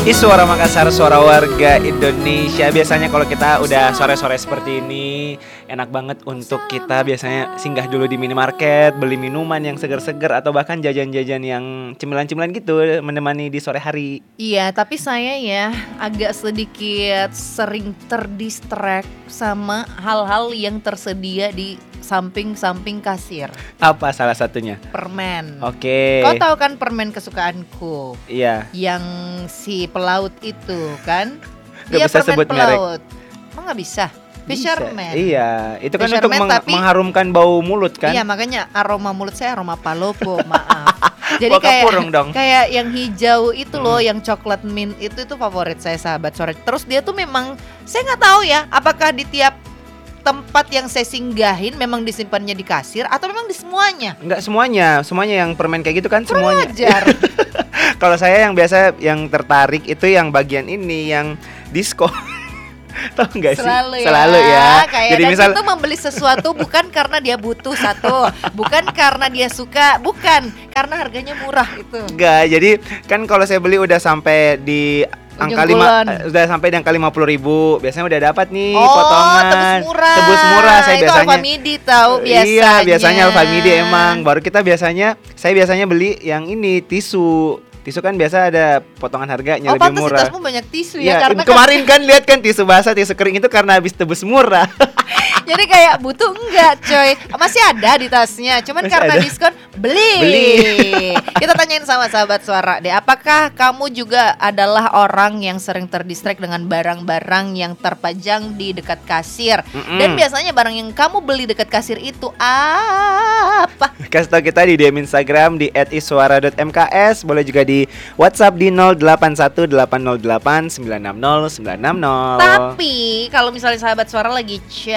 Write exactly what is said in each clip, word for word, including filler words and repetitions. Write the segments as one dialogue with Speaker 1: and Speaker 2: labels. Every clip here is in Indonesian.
Speaker 1: Ih, Suara Makassar, suara warga Indonesia. Biasanya kalau kita udah sore-sore seperti ini, enak banget untuk kita biasanya singgah dulu di minimarket, beli minuman yang segar-segar atau bahkan jajan-jajan yang cemilan-cemilan gitu, menemani di sore hari.
Speaker 2: Iya, tapi saya ya agak sedikit sering terdistract sama hal-hal yang tersedia di samping-samping kasir.
Speaker 1: Apa salah satunya?
Speaker 2: Permen.
Speaker 1: Oke.
Speaker 2: Kau tahu kan permen kesukaanku?
Speaker 1: Iya.
Speaker 2: Yang si pelaut itu kan?
Speaker 1: Gak
Speaker 2: Iya,
Speaker 1: bisa
Speaker 2: permen
Speaker 1: sebut merek.
Speaker 2: pelaut. Emang gak bisa? Fisherman.
Speaker 1: Bisa. Iya, itu kan
Speaker 2: Fisherman,
Speaker 1: untuk meng-
Speaker 2: tapi-
Speaker 1: mengharumkan bau mulut kan?
Speaker 2: Iya, makanya aroma mulut saya aroma palopo, maaf. Jadi
Speaker 1: Wah,
Speaker 2: kayak
Speaker 1: kapurung dong.
Speaker 2: kayak yang hijau itu loh, yang coklat mint itu itu favorit saya, sahabat sore. Terus dia tuh memang saya nggak tahu ya, apakah di tiap tempat yang saya singgahin memang disimpannya di kasir atau memang di semuanya.
Speaker 1: Enggak semuanya, semuanya yang permen kayak gitu kan
Speaker 2: Kurang
Speaker 1: semuanya.
Speaker 2: ajar.
Speaker 1: Kalau saya yang biasa yang tertarik itu yang bagian ini yang disco. Tahu nggak sih?
Speaker 2: Selalu ya.
Speaker 1: Selalu ya.
Speaker 2: Kayak
Speaker 1: Jadi
Speaker 2: dan
Speaker 1: misal
Speaker 2: itu membeli sesuatu bukan karena dia butuh satu, bukan karena dia suka, bukan karena harganya murah itu.
Speaker 1: enggak. Jadi kan kalau saya beli udah sampai di angka
Speaker 2: Ujung
Speaker 1: lima,
Speaker 2: kulon.
Speaker 1: eh, udah sampai di angka lima puluh ribu. Biasanya udah dapat nih
Speaker 2: Oh,
Speaker 1: potongan.
Speaker 2: tebus murah.
Speaker 1: Tebus murah saya
Speaker 2: itu
Speaker 1: biasanya.
Speaker 2: Alfamidi tahu biasanya.
Speaker 1: Iya, biasanya Alfamidi emang. Baru kita biasanya, saya biasanya beli yang ini tisu. Tisu kan biasa ada potongan harganya
Speaker 2: Oh,
Speaker 1: lebih
Speaker 2: pantas
Speaker 1: murah.
Speaker 2: tasmu banyak tisu
Speaker 1: Ya,
Speaker 2: ya, karena kan,
Speaker 1: kemarin kan lihat kan tisu basah, tisu kering itu karena habis tebus murah.
Speaker 2: jadi kayak butuh enggak coy. Masih ada di tasnya, cuman
Speaker 1: Masih
Speaker 2: karena
Speaker 1: ada.
Speaker 2: diskon beli.
Speaker 1: Beli.
Speaker 2: Kita tanyain sama sahabat suara deh, apakah kamu juga adalah orang yang sering terdistract dengan barang-barang yang terpajang di dekat kasir?
Speaker 1: Mm-mm.
Speaker 2: Dan biasanya barang yang kamu beli dekat kasir itu apa?
Speaker 1: Kasih tau kita di D M Instagram di et iswara dot m k s. Boleh juga di WhatsApp di nol delapan satu delapan nol delapan sembilan enam nol sembilan enam nol.
Speaker 2: Tapi kalau misalnya sahabat suara lagi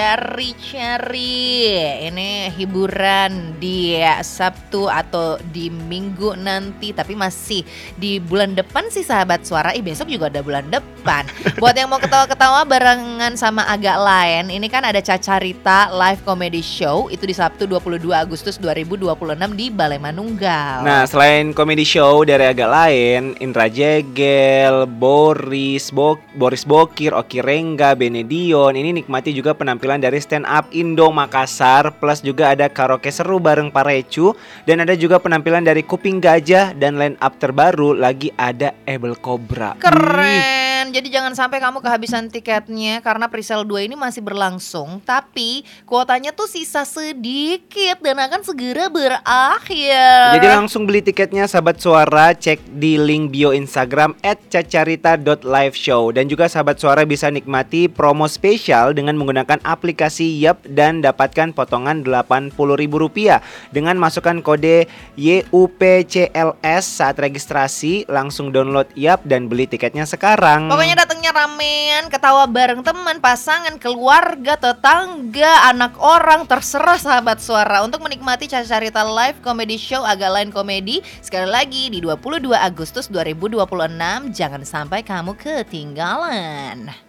Speaker 2: cari-cari ini hiburan di Sabtu atau di Minggu nanti, tapi masih di bulan depan sih sahabat suara. Ih, besok juga ada bulan depan. Buat yang mau ketawa-ketawa barengan sama agak lain, ini kan ada Cacarita Live Comedy Show itu di Sabtu dua puluh dua Agustus dua ribu dua puluh enam di Balai Manunggal.
Speaker 1: Nah, selain comedy show dari agak lain, Indra Jegel, Boris, Bo- Boris Bokir, Oki Rengga, Benedion, ini nikmati juga penampilan dari stand up Indo Makassar, plus juga ada karaoke seru bareng Parecu, dan ada juga penampilan dari Kuping Gajah, dan line up terbaru lagi ada Ebel Cobra.
Speaker 2: Keren. Jadi jangan sampai kamu kehabisan tiketnya karena presale dua ini masih berlangsung, tapi kuotanya tuh sisa sedikit dan akan segera berakhir.
Speaker 1: Jadi langsung beli tiketnya sahabat suara, cek di link bio Instagram et cacarita dot live show. Dan juga sahabat suara bisa nikmati promo spesial dengan menggunakan aplikasi Yup dan dapatkan potongan delapan puluh ribu rupiah dengan masukkan kode Y U P C L S saat registrasi. Langsung download Yup dan beli tiketnya sekarang.
Speaker 2: Pokoknya datangnya ramean, ketawa bareng teman, pasangan, keluarga, tetangga, anak orang, terserah sahabat suara untuk menikmati Cacarita Live Comedy Show agak lain komedi sekali lagi di dua puluh dua Agustus dua ribu dua puluh enam. Jangan sampai kamu ketinggalan.